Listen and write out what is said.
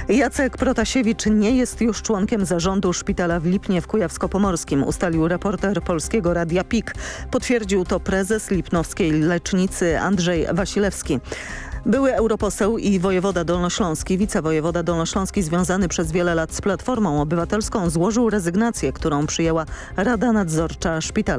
Jacek Protasiewicz nie jest już członkiem zarządu szpitala w Lipnie w Kujawsko-Pomorskim, ustalił reporter Polskiego Radia PIK. Potwierdził to prezes lipnowskiej lecznicy Andrzej Wasilewski. Były europoseł i wojewoda dolnośląski, wicewojewoda dolnośląski związany przez wiele lat z Platformą Obywatelską złożył rezygnację, którą przyjęła Rada Nadzorcza Szpitala.